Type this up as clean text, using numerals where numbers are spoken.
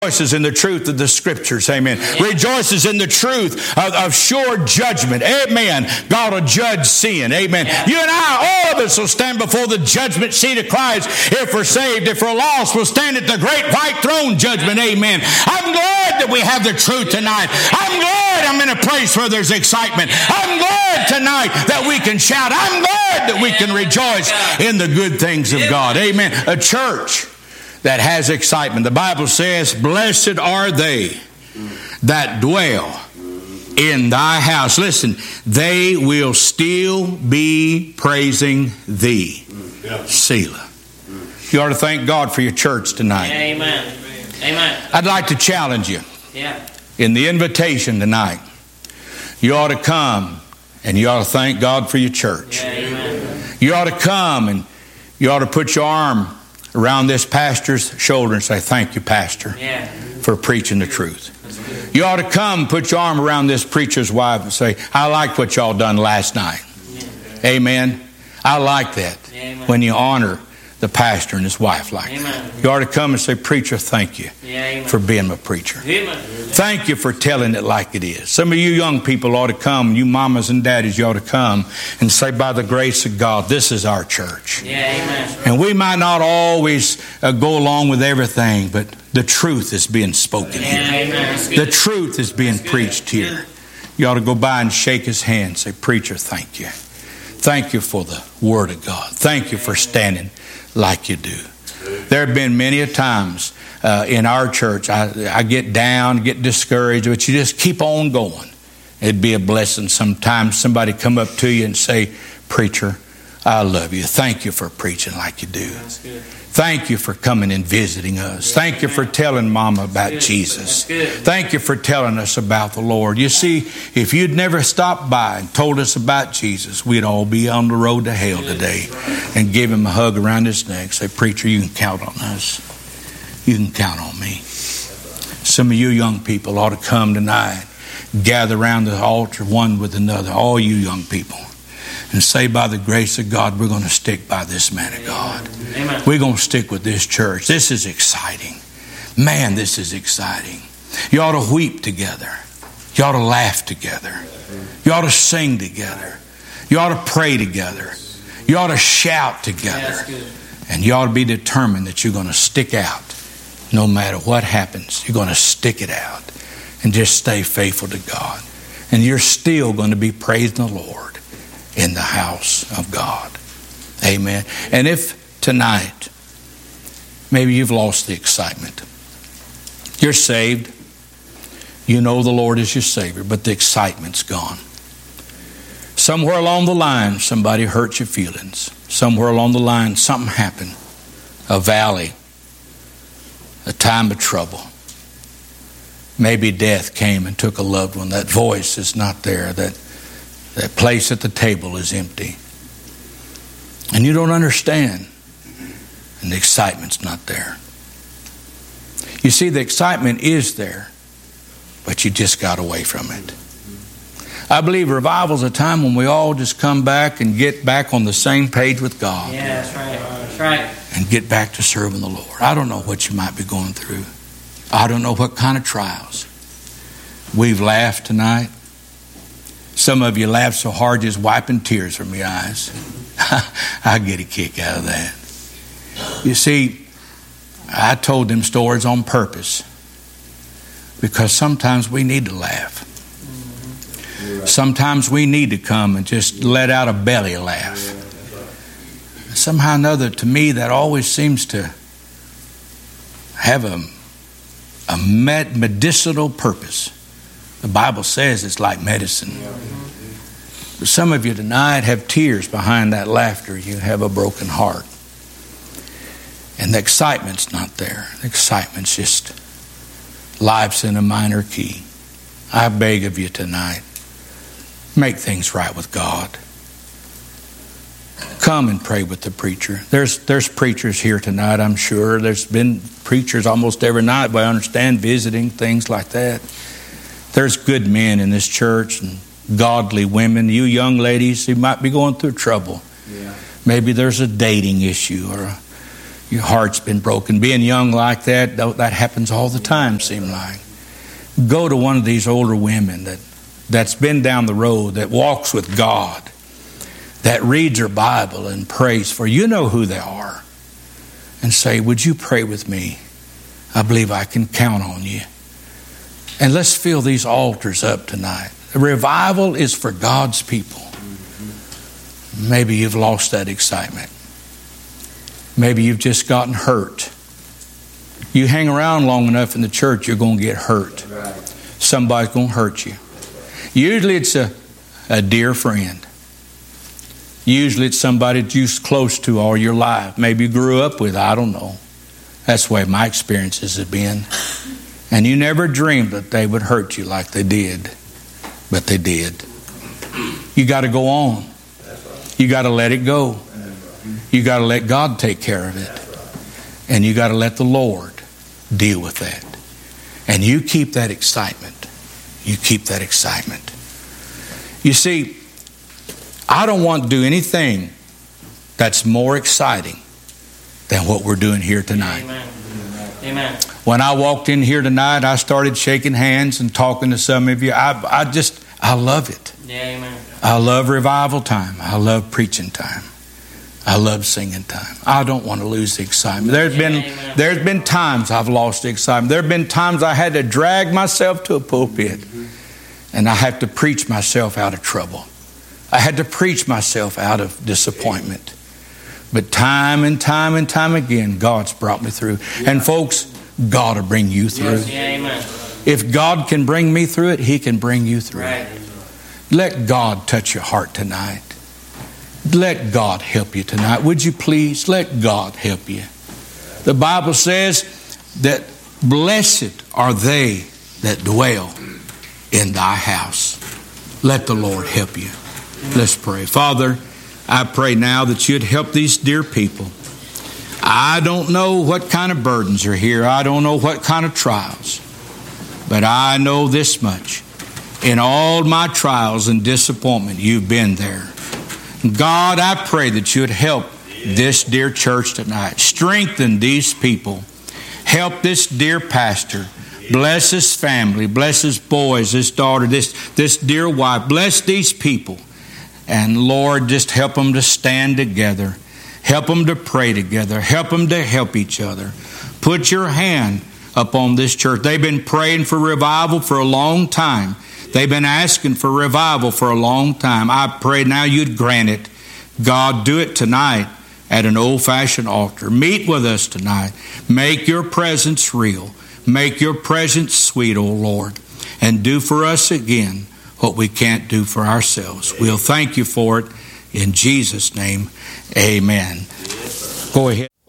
Rejoices in the truth of the Scriptures, amen. Rejoices in the truth of sure judgment, amen. God will judge sin, amen. You and I, all of us will stand before the judgment seat of Christ. If we're saved, if we're lost, we'll stand at the great white throne judgment, amen. I'm glad that we have the truth tonight. I'm glad I'm in a place where there's excitement. I'm glad tonight that we can shout. I'm glad that we can rejoice in the good things of God, amen. A church that has excitement. The Bible says, blessed are they that dwell in thy house. Listen, they will still be praising thee. Selah. You ought to thank God for your church tonight. Amen. Amen. I'd like to challenge you. Yeah. In the invitation tonight, you ought to come and you ought to thank God for your church. Amen. You ought to come and you ought to put your arm around this pastor's shoulder and say, thank you, Pastor, for preaching the truth. You ought to come, put your arm around this preacher's wife and say, I liked what y'all done last night. Amen. I like that. Amen. When you honor the pastor and his wife like Amen. that. You ought to come and say, preacher, thank you for being my preacher. Amen. Thank you for telling it like it is. Some of you young people ought to come, you mamas and daddies, you ought to come and say, by the grace of God, this is our church. Amen. And we might not always go along with everything, but the truth is being spoken here. Amen. The truth is being preached here. You ought to go by and shake his hand and say, preacher, thank you. Thank you for the Word of God. Thank you for standing like you do. There have been many a times in our church, I get down, get discouraged, but you just keep on going. It'd be a blessing sometimes somebody come up to you and say, preacher, I love you. Thank you for preaching like you do. Thank you for coming and visiting us. Thank you for telling Mama about Jesus. Thank you for telling us about the Lord. You see, if you'd never stopped by and told us about Jesus, we'd all be on the road to hell today. And give him a hug around his neck. Say, preacher, you can count on us. You can count on me. Some of you young people ought to come tonight, gather around the altar one with another, all you young people, and say, by the grace of God, we're going to stick by this man of God. Amen. We're going to stick with this church. This is exciting. Man, this is exciting. You ought to weep together. You ought to laugh together. You ought to sing together. You ought to pray together. You ought to shout together. And you ought to be determined that you're going to stick out. No matter what happens, you're going to stick it out. And just stay faithful to God. And you're still going to be praising the Lord in the house of God. Amen. And if tonight, maybe you've lost the excitement. You're saved. You know the Lord is your Savior, but the excitement's gone. Somewhere along the line, somebody hurt your feelings. Somewhere along the line, something happened. A valley. A time of trouble. Maybe death came and took a loved one. That voice is not there. That place at the table is empty. And you don't understand. And the excitement's not there. You see, the excitement is there, but you just got away from it. I believe revival's a time when we all just come back and get back on the same page with God. Yeah, that's right. That's right. And get back to serving the Lord. I don't know what you might be going through. I don't know what kind of trials. We've laughed tonight. Some of you laughed so hard just wiping tears from your eyes. I get a kick out of that. You see, I told them stories on purpose because sometimes we need to laugh. Sometimes we need to come and just let out a belly laugh. Somehow or another, to me, that always seems to have a medicinal purpose. The Bible says it's like medicine. But some of you tonight have tears behind that laughter. You have a broken heart. And the excitement's not there. The excitement's just life's in a minor key. I beg of you tonight, make things right with God. Come and pray with the preacher. There's preachers here tonight, I'm sure. There's been preachers almost every night, but I understand, visiting, things like that. There's good men in this church and godly women. You young ladies who might be going through trouble. Yeah. Maybe there's a dating issue or Your heart's been broken. Being young like that happens all the time, seem like. Go to one of these older women that's been down the road, that walks with God, that reads her Bible and prays for you. You know who they are. And say, would you pray with me? I believe I can count on you. And let's fill these altars up tonight. The revival is for God's people. Maybe you've lost that excitement. Maybe you've just gotten hurt. You hang around long enough in the church, you're going to get hurt. Somebody's going to hurt you. Usually it's a dear friend. Usually it's somebody that you're close to all your life. Maybe you grew up with, I don't know. That's the way my experiences have been. And you never dreamed that they would hurt you like they did. But they did. You got to go on. You got to let it go. You got to let God take care of it. And you got to let the Lord deal with that. And you keep that excitement. You keep that excitement. You see, I don't want to do anything that's more exciting than what we're doing here tonight. Amen. Amen. When I walked in here tonight, I started shaking hands and talking to some of you. I love it. Yeah, amen. I love revival time. I love preaching time. I love singing time. I don't want to lose the excitement. There's been times I've lost the excitement. There have been times I had to drag myself to a pulpit and I have to preach myself out of trouble. I had to preach myself out of disappointment. But time and time and time again, God's brought me through. And folks, God will bring you through. Yes, yeah, amen. If God can bring me through it, He can bring you through Right. it. Let God touch your heart tonight. Let God help you tonight. Would you please let God help you? The Bible says that blessed are they that dwell in thy house. Let the Lord help you. Let's pray. Father, I pray now that you'd help these dear people. I don't know what kind of burdens are here. I don't know what kind of trials. But I know this much. In all my trials and disappointment, you've been there. God, I pray that you'd help this dear church tonight. Strengthen these people. Help this dear pastor. Bless his family. Bless his boys, his daughter, this dear wife. Bless these people. And Lord, just help them to stand together. Help them to pray together. Help them to help each other. Put your hand upon this church. They've been praying for revival for a long time. They've been asking for revival for a long time. I pray now you'd grant it. God, do it tonight at an old-fashioned altar. Meet with us tonight. Make your presence real. Make your presence sweet, O Lord. And do for us again what we can't do for ourselves. We'll thank you for it. In Jesus' name, amen. Go ahead.